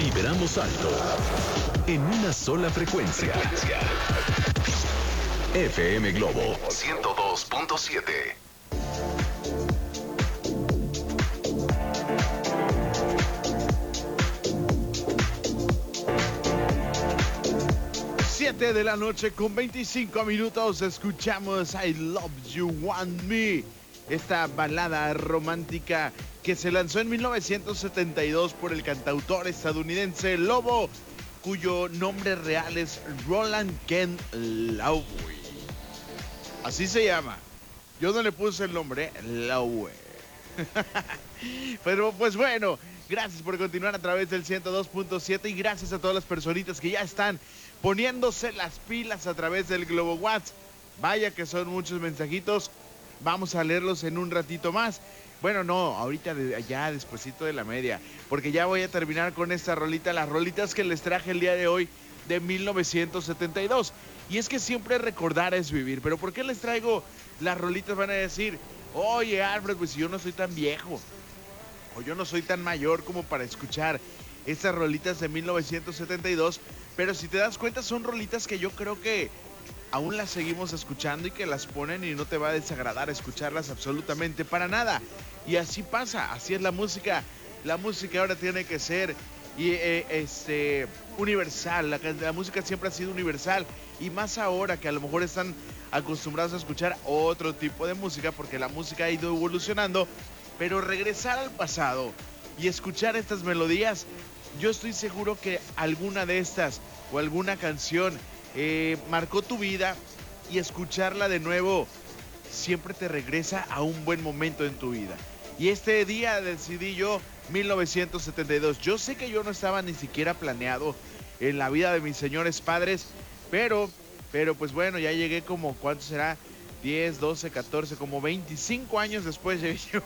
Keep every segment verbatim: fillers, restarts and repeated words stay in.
Vibramos alto en una sola frecuencia. F M Globo ciento dos punto siete. siete de la noche con veinticinco minutos. Escuchamos I Love You Want Me, esta balada romántica que se lanzó en mil novecientos setenta y dos por el cantautor estadounidense Lobo, cuyo nombre real es Roland Kent Lowe. Así se llama. Yo no le puse el nombre, Lowe. Pero pues bueno, gracias por continuar a través del ciento dos punto siete y gracias a todas las personitas que ya están poniéndose las pilas a través del Globo WhatsApp. Vaya que son muchos mensajitos. Vamos a leerlos en un ratito más. Bueno, no, ahorita de, ya despuesito de la media, porque ya voy a terminar con esta rolita, las rolitas que les traje el día de hoy de mil novecientos setenta y dos. Y es que siempre recordar es vivir. Pero ¿por qué les traigo las rolitas? Van a decir, oye Alfred, pues si yo no soy tan viejo, o yo no soy tan mayor como para escuchar estas rolitas de mil novecientos setenta y dos, pero si te das cuenta son rolitas que yo creo que aún las seguimos escuchando y que las ponen y no te va a desagradar escucharlas absolutamente para nada. Y así pasa, así es la música. La música ahora tiene que ser y, eh, este, universal, la, la música siempre ha sido universal y más ahora que a lo mejor están acostumbrados a escuchar otro tipo de música porque la música ha ido evolucionando, pero regresar al pasado y escuchar estas melodías, yo estoy seguro que alguna de estas o alguna canción eh, marcó tu vida y escucharla de nuevo siempre te regresa a un buen momento en tu vida. Y este día decidí yo mil novecientos setenta y dos. Yo sé que yo no estaba ni siquiera planeado en la vida de mis señores padres, pero, pero pues bueno, ya llegué como, ¿cuánto será? diez, doce, catorce, como veinticinco años después llegué yo.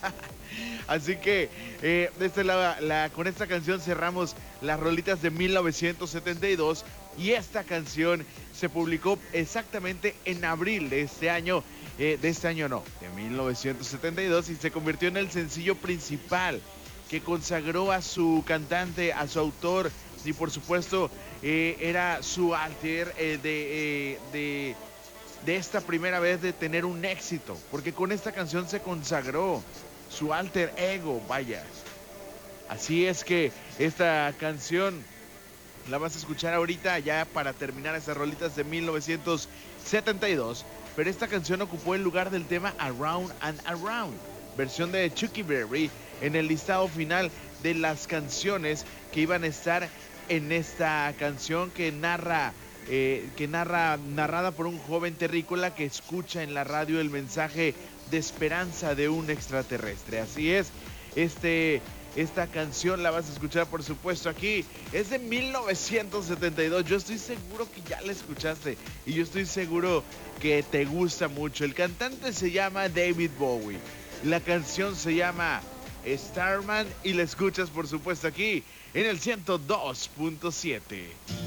Así que eh, esta es la, la, con esta canción cerramos las rolitas de mil novecientos setenta y dos y esta canción se publicó exactamente en abril de este año, eh, de este año no, de mil novecientos setenta y dos y se convirtió en el sencillo principal que consagró a su cantante, a su autor y por supuesto eh, era su alter eh, de... Eh, de de esta primera vez de tener un éxito, porque con esta canción se consagró su alter ego, vaya. Así es que esta canción la vas a escuchar ahorita ya para terminar esas rolitas de mil novecientos setenta y dos, pero esta canción ocupó el lugar del tema Around and Around, versión de Chucky Berry, en el listado final de las canciones que iban a estar en esta canción que narra Eh, que narra, narrada por un joven terrícola que escucha en la radio el mensaje de esperanza de un extraterrestre. Así es, este, esta canción la vas a escuchar por supuesto aquí, es de mil novecientos setenta y dos, yo estoy seguro que ya la escuchaste y yo estoy seguro que te gusta mucho. El cantante se llama David Bowie, la canción se llama Starman y la escuchas por supuesto aquí en el ciento dos punto siete.